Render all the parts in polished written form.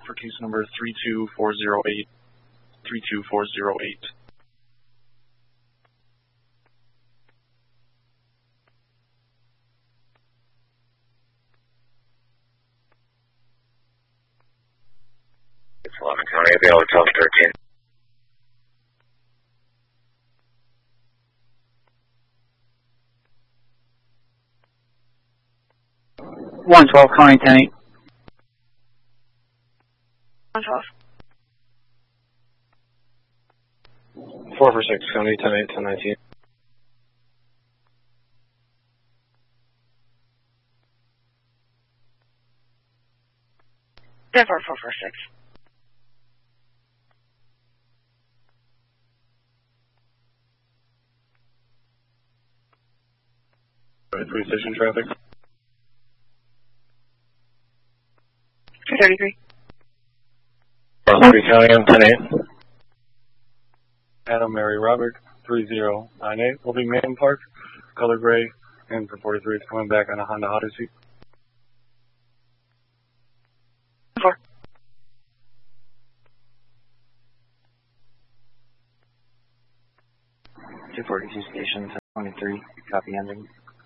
for case number 32408. 32408. It's 11 County, Avail Hotel 13. 112, County 10-8. 112. 4 for 6, County 10-8, 10-19. Denver 446. Police station traffic. 233. Rosebery County, I'm 10-8. Adam Mary Robert 3098 will be Man Park, color gray, and for 43 it's coming back on a Honda Odyssey. 4. .242 station 1023. Copy ending.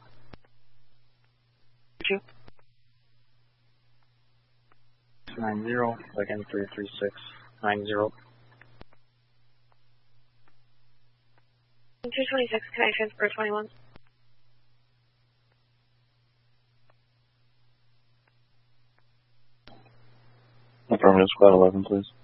2. 90, again 33690. 226, can I transfer 21? Affirmative, squad 11, please.